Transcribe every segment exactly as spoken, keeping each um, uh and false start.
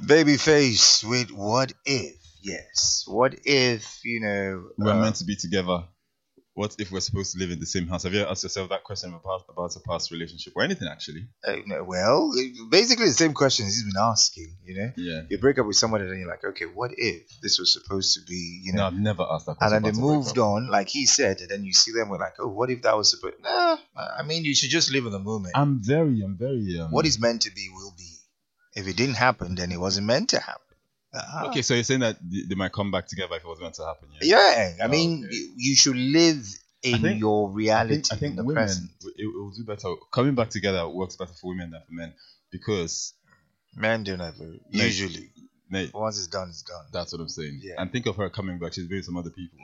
Babyface with What If? Yes. What if, you know. We're uh, meant to be together. What if we're supposed to live in the same house? Have you ever asked yourself that question about, about a past relationship or anything actually? uh, no, well, basically the same questions he's been asking, you know? Yeah. You break up with somebody and then you're like, okay, what if this was supposed to be, you No, know? I've never asked that And question. then they about a breakup. moved on, like he said, and then you see them, we're like, oh, what if that was supposed? Nah, I mean, you should just live in the moment. I'm very, I'm very. Um, What is meant to be will be. If it didn't happen, then it wasn't meant to happen. Uh-huh. Okay, so you're saying that th- they might come back together if it was meant to happen, yeah? Yeah, I Oh, mean, okay. you, you should live in I think- your I reality, think, I think in the women, present. it, it will do better. Coming back together works better for women than for men because, Men do never. Usually, mate, once it's done, it's done. that's what I'm saying. Yeah. And think of her coming back. She's with some other people.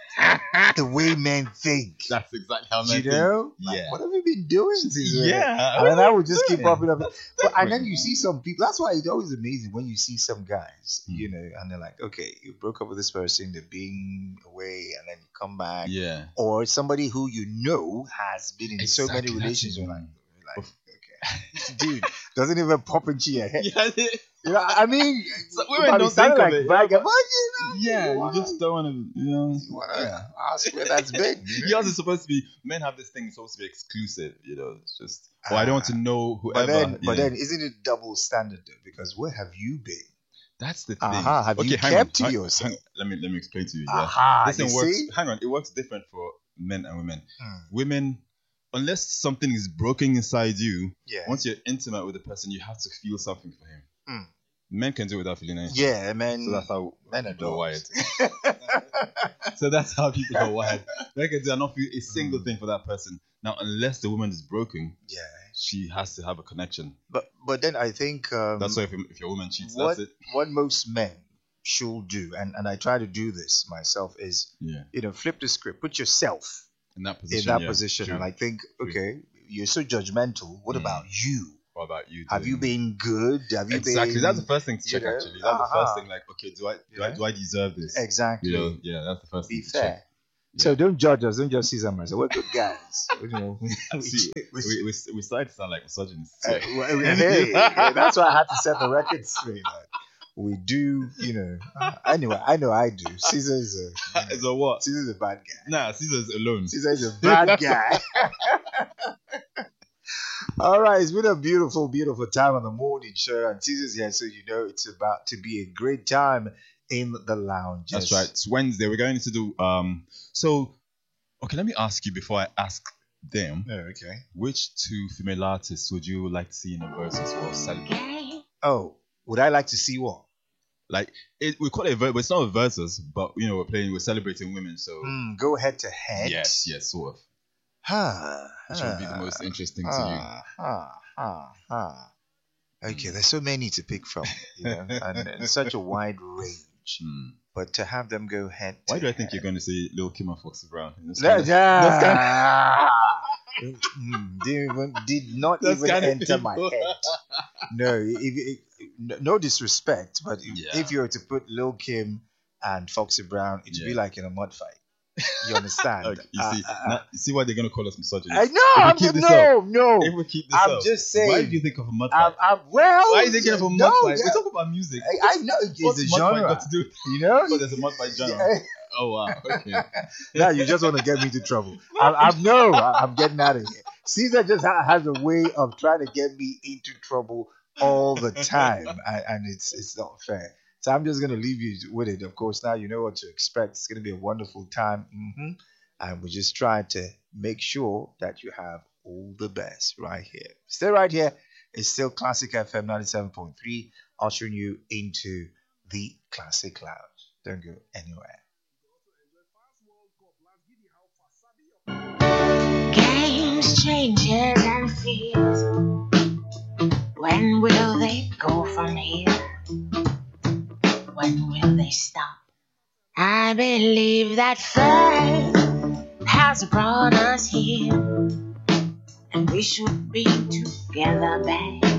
The way men think. That's exactly how Do men you think. know? Like, Yeah. what have you been doing? Since then? Yeah. And then that would just keep Yeah. popping up. But and then different. you see some people. That's why it's always amazing when you see some guys, Hmm. you know, and they're like, okay, you broke up with this person, they're being away, and then you come back. Yeah. Or somebody who you know has been in so many Exactly, that's relations. You're it. like, you're like, okay, dude, doesn't even pop into your head. Yeah. You know, I mean, So you women probably don't sound think of like it, bad yeah, guy, but you know, Yeah, you wanna- just don't want to, you know. you wanna ask where that's been. You know? Yours is supposed to be, men have this thing, it's supposed to be exclusive, you know. It's just, oh, I don't want to know whoever. But then, but yeah. then, isn't it double standard though? Because where have you been? That's the thing. Aha, have you hang kept on, to hang- yourself? hang- let me let me explain to you. Yeah. Aha, This you thing works. see? Hang on, it works different for men and women. Hmm. Women, unless something is broken inside you, Yeah. once you're intimate with the person, you have to feel something for him. Hmm. Men can do it without feeling anything. Yeah, man. So that's how men are people are wired. dogs. So that's how people are wired. They can do not feel a single Mm. thing for that person. Now, unless the woman is broken, Yeah, she has to have a connection. but but then I think um, That's why if, if your woman cheats, what that's it. what most men should do, and and I try to do this myself, is Yeah. you know flip the script, put yourself In that position. in that yeah, position, true. and I think True. okay, you're so judgmental. What Mm. about you? What about you? Have you doing- been good? Have you Exactly. been That's the first thing to you check. know, Actually, that's the uh-huh. first thing. Like, okay, do I do, I, Yeah. do I deserve this? exactly? You know, yeah, that's the first Be thing to fair. check. So don't judge us. Don't just see some and say we're good guys. You know, we, See, we- We, we, we started to sound like misogynists. Uh, well, hey, yeah, that's why I had to set the record straight. Like, we do, you know. Uh, anyway, I know I do. Caesar is a It's a what? Caesar's a bad guy. Nah, Caesar's alone. Caesar is a bad guy. All right, it's been a beautiful, beautiful time on the morning show, and Caesar's here, so you know it's about to be a great time in the lounge. That's Yes. right. It's Wednesday. We're going to do um. So, okay, let me ask you before I ask them. Oh, okay. Which two female artists would you like to see in a versus or celebrate? Oh, would I like to see what? Like it, we call it a ver- but it's not a versus, but you know we're playing, we're celebrating women. So Hmm, go head to head. yes, yes, sort of. Huh. Which would be the most interesting to you? Ah, ah, ah, ah. Okay, there's so many to pick from, you know, and, and such a wide range. Hmm. But to have them go head. Why to do I think head- you're going to say Lil Kim and Foxy Brown? It's No, kind of- yeah. Mm, didn't even, did not That's even kind of enter my people. head. No, if, if, no- no disrespect, but if, Yeah. if you were to put Lil Kim and Foxy Brown, it'd be Yeah. like in a mud fight. You understand? Okay, you Uh, see, uh, uh, now, you see why they're going to call us misogynists? I know. If we I'm keep this no, no. If we keep this I'm up, just saying. Why do you think of a mud I'm, fight? I'm, well, Why are you thinking of a mud no, fight? yeah. We talk about music. I, I know it's What's a mud fight genre. got to do? You know? Oh, there's a mud fight genre. Yeah. Oh wow. Okay. Now you just want to get me into trouble. I, I'm no, I, I'm getting out of here. Caesar just ha- has a way of trying to get me into trouble all the time, and, and it's it's not fair. So I'm just gonna leave you with it. Of course, now you know what to expect. It's gonna be a wonderful time, hmm and we just try to make sure that you have all the best right here. Stay right here. It's still Classic F M ninety-seven point three, ushering you into the Classic Lounge. Don't go anywhere. Games, changes, and fears. When will they go from here? When will they stop? I believe that fate has brought us here, and we should be together, babe.